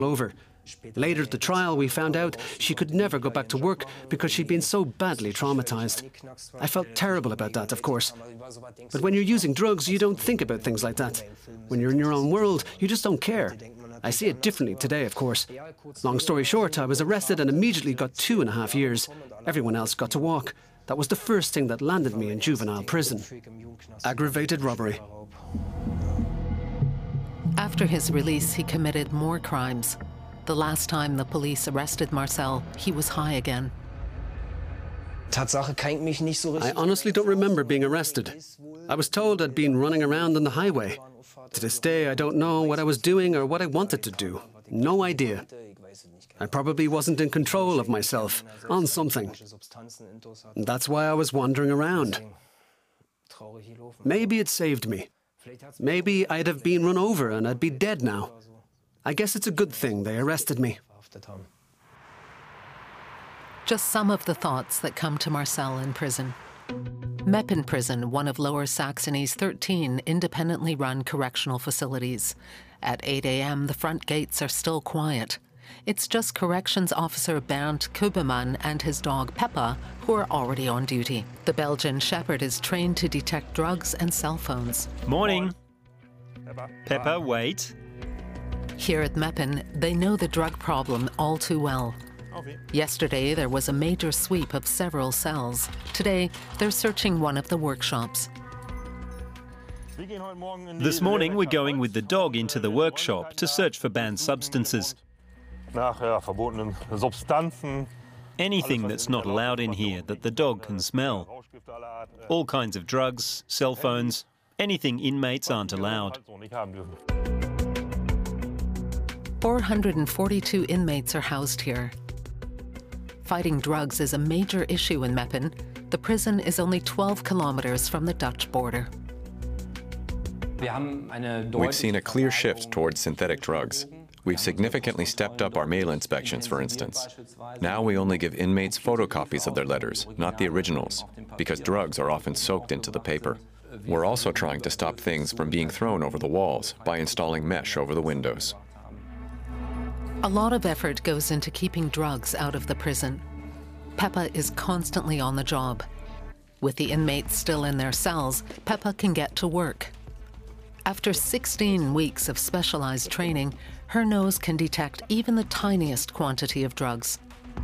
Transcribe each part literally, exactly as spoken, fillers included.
over. Later at the trial, we found out she could never go back to work because she'd been so badly traumatized. I felt terrible about that, of course. But when you're using drugs, you don't think about things like that. When you're in your own world, you just don't care. I see it differently today, of course. Long story short, I was arrested and immediately got two and a half years. Everyone else got to walk. That was the first thing that landed me in juvenile prison. Aggravated robbery. After his release, he committed more crimes. The last time the police arrested Marcel, he was high again. I honestly don't remember being arrested. I was told I'd been running around on the highway. To this day, I don't know what I was doing or what I wanted to do. No idea. I probably wasn't in control of myself, on something. And that's why I was wandering around. Maybe it saved me. Maybe I'd have been run over and I'd be dead now. I guess it's a good thing they arrested me. Just some of the thoughts that come to Marcel in prison. Meppen Prison, one of Lower Saxony's thirteen independently run correctional facilities. At eight a m, the front gates are still quiet. It's just Corrections Officer Bernd Kubermann and his dog Peppa who are already on duty. The Belgian Shepherd is trained to detect drugs and cell phones. Morning. Peppa, wait. Here at Meppen, they know the drug problem all too well. Yesterday, there was a major sweep of several cells. Today, they're searching one of the workshops. This morning, we're going with the dog into the workshop to search for banned substances. Anything that's not allowed in here that the dog can smell. All kinds of drugs, cell phones, anything inmates aren't allowed. four hundred forty-two inmates are housed here. Fighting drugs is a major issue in Meppen. The prison is only twelve kilometers from the Dutch border. We've seen a clear shift towards synthetic drugs. We've significantly stepped up our mail inspections, for instance. Now we only give inmates photocopies of their letters, not the originals, because drugs are often soaked into the paper. We're also trying to stop things from being thrown over the walls by installing mesh over the windows. A lot of effort goes into keeping drugs out of the prison. Peppa is constantly on the job. With the inmates still in their cells, Peppa can get to work. After sixteen weeks of specialized training, her nose can detect even the tiniest quantity of drugs.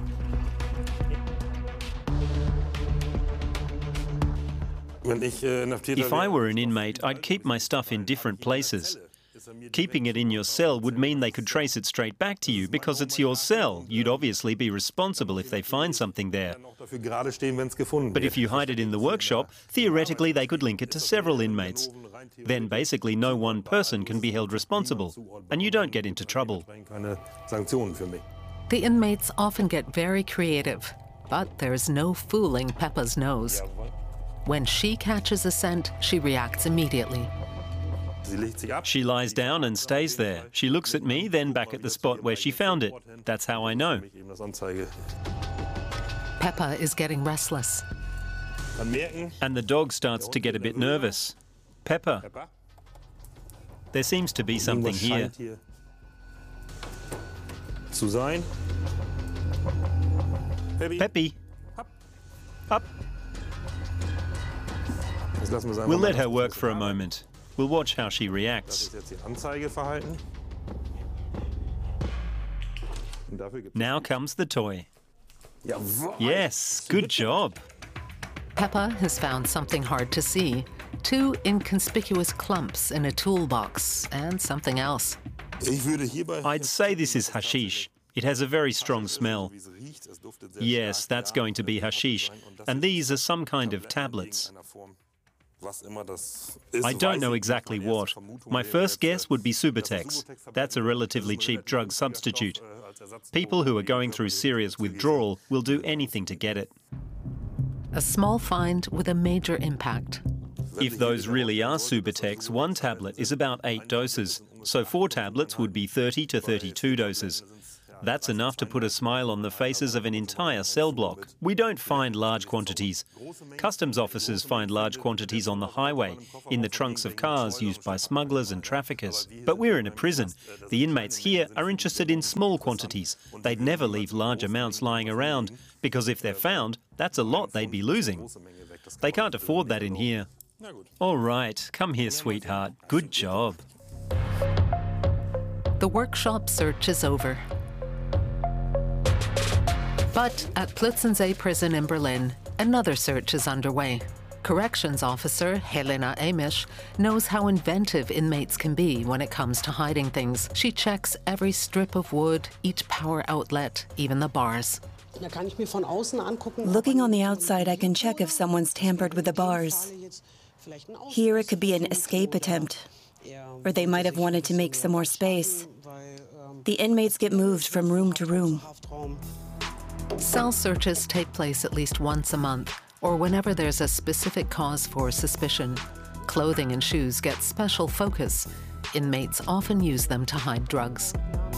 If I were an inmate, I'd keep my stuff in different places. Keeping it in your cell would mean they could trace it straight back to you because it's your cell. You'd obviously be responsible if they find something there. But if you hide it in the workshop, theoretically they could link it to several inmates. Then basically no one person can be held responsible, and you don't get into trouble. The inmates often get very creative, but there's no fooling Peppa's nose. When she catches a scent, she reacts immediately. She lies down and stays there. She looks at me, then back at the spot where she found it. That's how I know. Peppa is getting restless. And the dog starts to get a bit nervous. Peppa. There seems to be something here. Peppy. Up. We'll let her work for a moment. We'll watch how she reacts. Now comes the toy. Yes, good job. Peppa has found something hard to see. Two inconspicuous clumps in a toolbox and something else. I'd say this is hashish. It has a very strong smell. Yes, that's going to be hashish. And these are some kind of tablets. I don't know exactly what. My first guess would be Subutex. That's a relatively cheap drug substitute. People who are going through serious withdrawal will do anything to get it. A small find with a major impact. If those really are Subutex, one tablet is about eight doses, so four tablets would be thirty to thirty-two doses. That's enough to put a smile on the faces of an entire cell block. We don't find large quantities. Customs officers find large quantities on the highway, in the trunks of cars used by smugglers and traffickers. But we're in a prison. The inmates here are interested in small quantities. They'd never leave large amounts lying around, because if they're found, that's a lot they'd be losing. They can't afford that in here. All right, come here, sweetheart. Good job. The workshop search is over. But at Plötzensee prison in Berlin, another search is underway. Corrections officer Helena Amisch knows how inventive inmates can be when it comes to hiding things. She checks every strip of wood, each power outlet, even the bars. Looking on the outside, I can check if someone's tampered with the bars. Here it could be an escape attempt, or they might have wanted to make some more space. The inmates get moved from room to room. Cell searches take place at least once a month, or whenever there's a specific cause for suspicion. Clothing and shoes get special focus. Inmates often use them to hide drugs.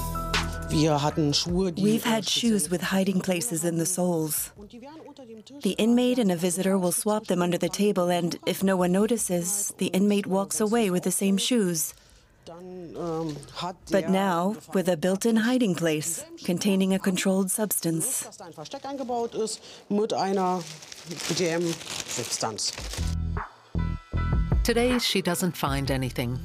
We've had shoes with hiding places in the soles. The inmate and a visitor will swap them under the table, and if no one notices, the inmate walks away with the same shoes. But now, with a built-in hiding place containing a controlled substance. Today, she doesn't find anything.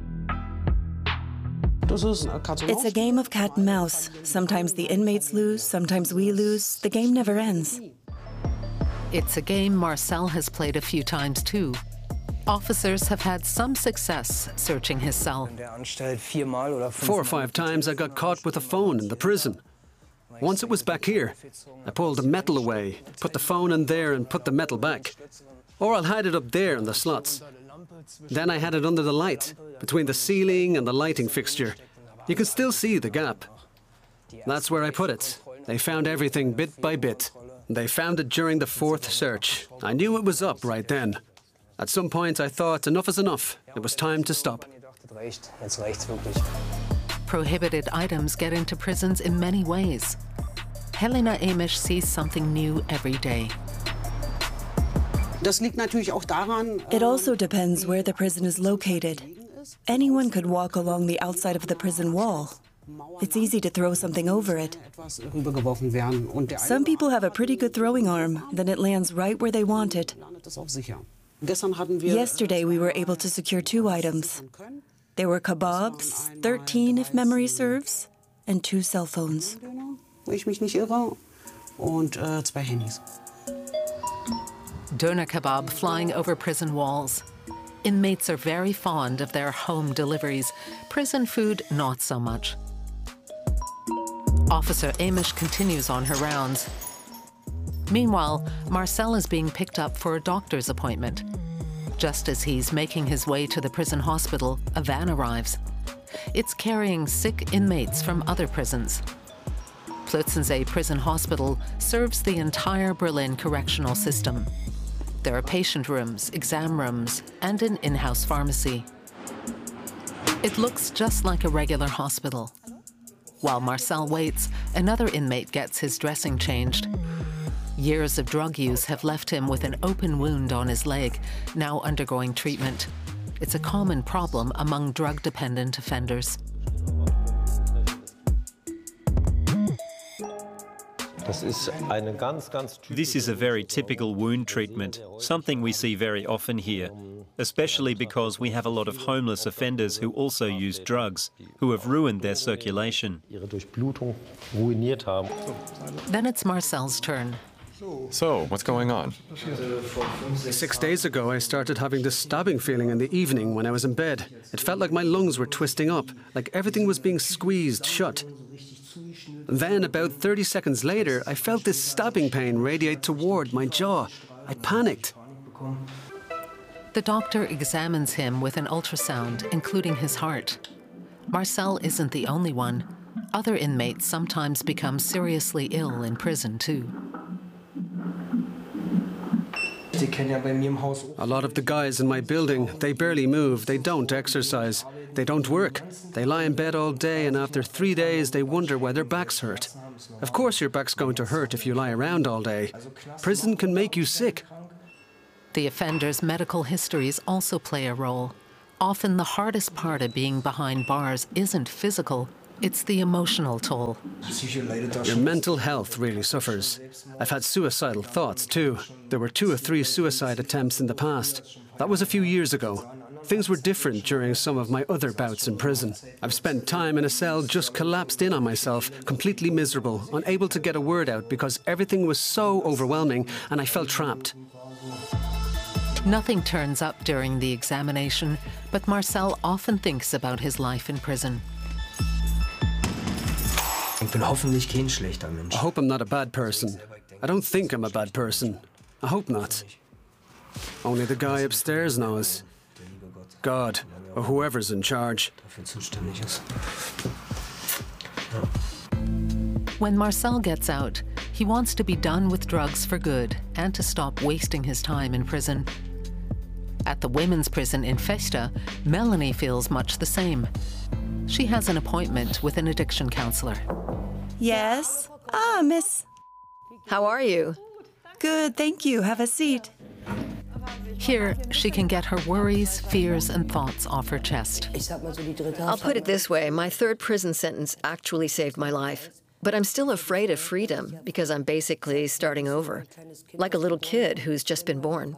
It's a game of cat and mouse. Sometimes the inmates lose, sometimes we lose. The game never ends. It's a game Marcel has played a few times too. Officers have had some success searching his cell. Four or five times I got caught with a phone in the prison. Once it was back here. I pulled the metal away, put the phone in there and put the metal back. Or I'll hide it up there in the slots. Then I had it under the light, between the ceiling and the lighting fixture. You can still see the gap. That's where I put it. They found everything bit by bit. They found it during the fourth search. I knew it was up right then. At some point I thought enough is enough. It was time to stop. Prohibited items get into prisons in many ways. Helena Amisch sees something new every day. It also depends where the prison is located. Anyone could walk along the outside of the prison wall. It's easy to throw something over it. Some people have a pretty good throwing arm, then it lands right where they want it. Yesterday we were able to secure two items. There were kebabs, thirteen if memory serves, and two cell phones. Doner kebab flying over prison walls. Inmates are very fond of their home deliveries. Prison food, not so much. Officer Amisch continues on her rounds. Meanwhile, Marcel is being picked up for a doctor's appointment. Just as he's making his way to the prison hospital, a van arrives. It's carrying sick inmates from other prisons. Plötzensee Prison Hospital serves the entire Berlin correctional system. There are patient rooms, exam rooms, and an in-house pharmacy. It looks just like a regular hospital. While Marcel waits, another inmate gets his dressing changed. Years of drug use have left him with an open wound on his leg, now undergoing treatment. It's a common problem among drug-dependent offenders. This is a very typical wound treatment, something we see very often here, especially because we have a lot of homeless offenders who also use drugs, who have ruined their circulation. Then it's Marcel's turn. So, what's going on? Six days ago, I started having this stabbing feeling in the evening when I was in bed. It felt like my lungs were twisting up, like everything was being squeezed shut. Then, about thirty seconds later, I felt this stabbing pain radiate toward my jaw. I panicked. The doctor examines him with an ultrasound, including his heart. Marcel isn't the only one. Other inmates sometimes become seriously ill in prison, too. A lot of the guys in my building, they barely move, they don't exercise. They don't work. They lie in bed all day, and after three days they wonder why their backs hurt. Of course your back's going to hurt if you lie around all day. Prison can make you sick. The offender's medical histories also play a role. Often the hardest part of being behind bars isn't physical, it's the emotional toll. Your mental health really suffers. I've had suicidal thoughts too. There were two or three suicide attempts in the past. That was a few years ago. Things were different during some of my other bouts in prison. I've spent time in a cell just collapsed in on myself, completely miserable, unable to get a word out because everything was so overwhelming and I felt trapped. Nothing turns up during the examination, but Marcel often thinks about his life in prison. I hope I'm not a bad person. I don't think I'm a bad person. I hope not. Only the guy upstairs knows. God, or whoever's in charge. When Marcel gets out, he wants to be done with drugs for good and to stop wasting his time in prison. At the women's prison in Fechter, Melanie feels much the same. She has an appointment with an addiction counselor. Yes? Ah, miss. How are you? Good, thank you. Have a seat. Here, she can get her worries, fears, and thoughts off her chest. I'll put it this way, my third prison sentence actually saved my life. But I'm still afraid of freedom because I'm basically starting over, like a little kid who's just been born.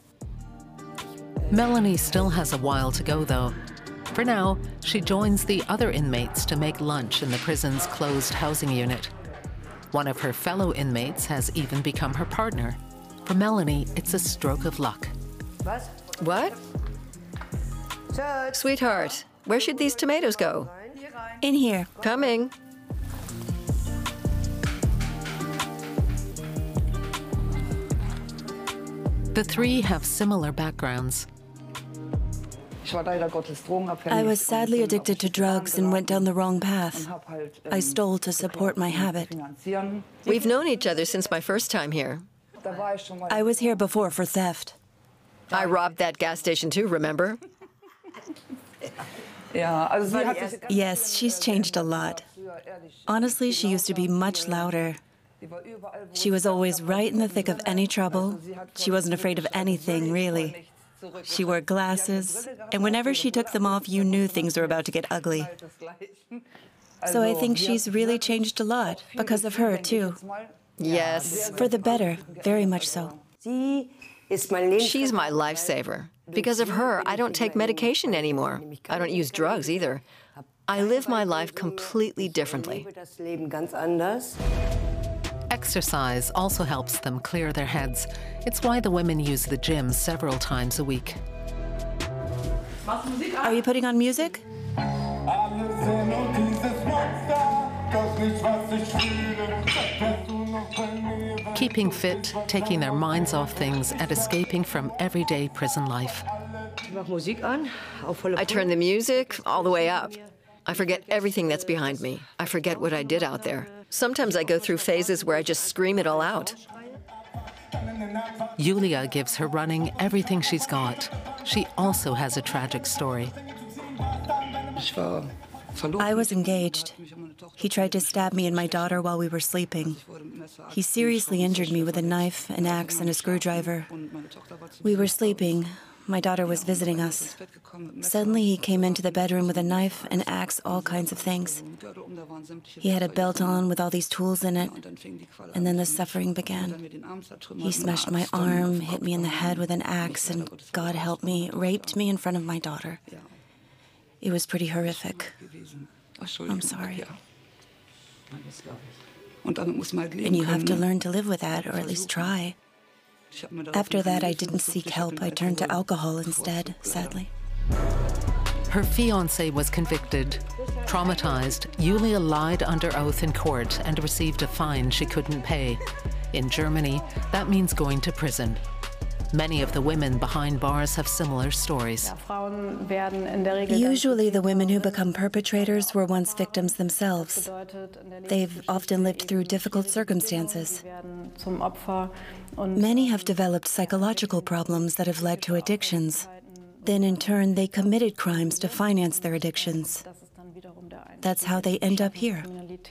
Melanie still has a while to go, though. For now, she joins the other inmates to make lunch in the prison's closed housing unit. One of her fellow inmates has even become her partner. For Melanie, it's a stroke of luck. What? Sweetheart, where should these tomatoes go? In here. Coming. The three have similar backgrounds. I was sadly addicted to drugs and went down the wrong path. I stole to support my habit. We've known each other since my first time here. I was here before for theft. I robbed that gas station too, remember? Yes, she's changed a lot. Honestly, she used to be much louder. She was always right in the thick of any trouble. She wasn't afraid of anything, really. She wore glasses, and whenever she took them off, you knew things were about to get ugly. So I think she's really changed a lot, because of her, too. Yes. For the better, very much so. She's my lifesaver. Because of her, I don't take medication anymore. I don't use drugs either. I live my life completely differently. Exercise also helps them clear their heads. It's why the women use the gym several times a week. Are you putting on music? Keeping fit, taking their minds off things, and escaping from everyday prison life. I turn the music all the way up. I forget everything that's behind me. I forget what I did out there. Sometimes I go through phases where I just scream it all out. Julia gives her running everything she's got. She also has a tragic story. I was engaged. He tried to stab me and my daughter while we were sleeping. He seriously injured me with a knife, an axe, and a screwdriver. We were sleeping. My daughter was visiting us. Suddenly, he came into the bedroom with a knife, an axe, all kinds of things. He had a belt on with all these tools in it, and then the suffering began. He smashed my arm, hit me in the head with an axe, and, God help me, raped me in front of my daughter. It was pretty horrific. I'm sorry. And you have to learn to live with that, or at least try. After that, I didn't seek help. I turned to alcohol instead, sadly. Her fiancé was convicted. Traumatized, Julia lied under oath in court and received a fine she couldn't pay. In Germany, that means going to prison. Many of the women behind bars have similar stories. Usually the women who become perpetrators were once victims themselves. They've often lived through difficult circumstances. Many have developed psychological problems that have led to addictions. Then in turn, they committed crimes to finance their addictions. That's how they end up here.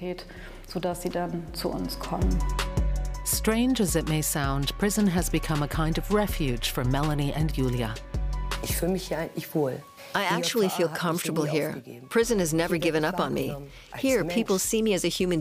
Strange as it may sound, prison has become a kind of refuge for Melanie and Julia. I actually feel comfortable here. Prison has never given up on me. Here, people see me as a human